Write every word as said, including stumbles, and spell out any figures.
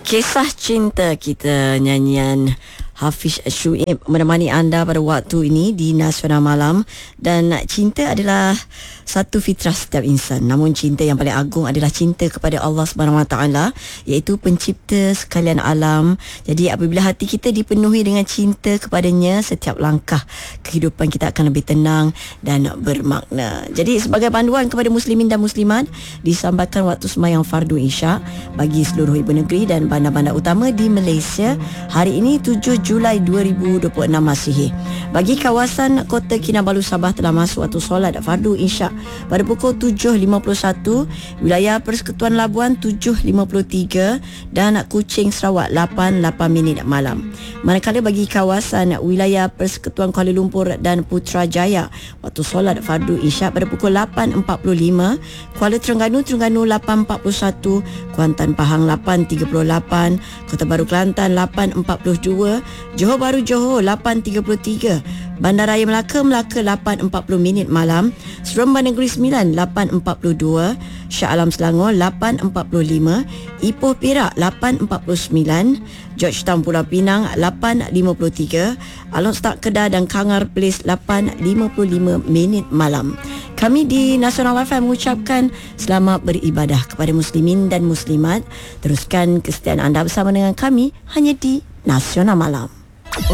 Kisah cinta kita, nyanyian Hafiz Syuib menemani anda pada waktu ini di Nasional Malam. Dan cinta adalah satu fitrah setiap insan. Namun cinta yang paling agung adalah cinta kepada Allah Subhanahu Wa Taala, iaitu pencipta sekalian alam. Jadi apabila hati kita dipenuhi dengan cinta kepadanya, setiap langkah kehidupan kita akan lebih tenang dan bermakna. Jadi sebagai panduan kepada muslimin dan muslimat, disambatkan waktu sembahyang fardu Isyak bagi seluruh ibu negeri dan bandar-bandar utama di Malaysia hari ini tujuh Julai dua ribu dua puluh enam Masihi. Bagi kawasan Kota Kinabalu Sabah telah masuk waktu solat fardu Isyak pada pukul tujuh lima puluh satu, wilayah Persekutuan Labuan tujuh lima puluh tiga dan Kuching Sarawak lapan lapan minit malam. Manakala bagi kawasan wilayah Persekutuan Kuala Lumpur dan Putrajaya, waktu solat fardu Isyak pada pukul lapan empat puluh lima, Kuala Terengganu Terengganu lapan empat puluh satu, Kuantan Pahang lapan tiga puluh lapan, Kota Baru Kelantan lapan empat puluh dua, Johor Bahru Johor lapan tiga puluh tiga, Bandaraya Melaka Melaka lapan empat puluh minit malam, Seremban Negeri Sembilan lapan empat puluh dua, Shah Alam Selangor lapan empat puluh lima, Ipoh Perak lapan empat puluh sembilan, Georgetown Pulau Pinang lapan lima puluh tiga, Along Start Kedah dan Kangar Place lapan lima puluh lima minit malam. Kami di Nasional F M mengucapkan selamat beribadah kepada muslimin dan muslimat. Teruskan kesetiaan anda bersama dengan kami hanya di Nasional Malam.